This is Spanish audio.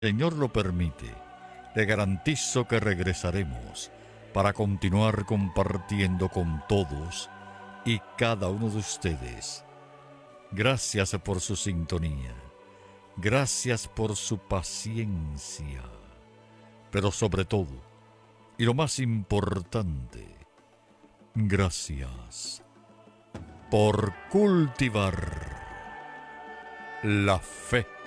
Señor lo permite, le garantizo que regresaremos para continuar compartiendo con todos y cada uno de ustedes. Gracias por su sintonía, gracias por su paciencia, pero sobre todo, y lo más importante, gracias por cultivar la fe.